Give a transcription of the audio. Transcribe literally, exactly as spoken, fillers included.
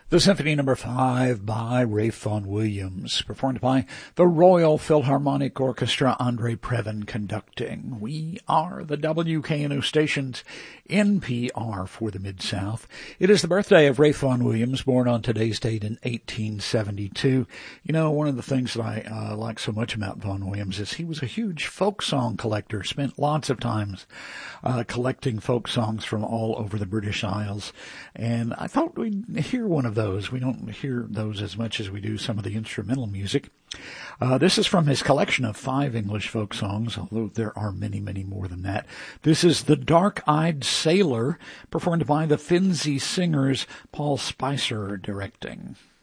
The Symphony Number Five by Ralph Vaughan Williams, performed by the Royal Philharmonic Orchestra, Andre Previn conducting. We are the W K N O station's N P R for the Mid-South. It is the birthday of Ralph Vaughan Williams, born on today's date in eighteen seventy-two. You know, one of the things that I uh, like so much about Vaughan Williams is he was a huge folk song collector, spent lots of times uh, collecting folk songs from all over the British Isles. And I thought we'd hear one of those. We don't hear those as much as we do some of the instrumental music. Uh, this is from his collection of five English folk songs, although there are many, many more than that. This is The Dark-Eyed Sailor, performed by the Finzi Singers, Paul Spicer directing.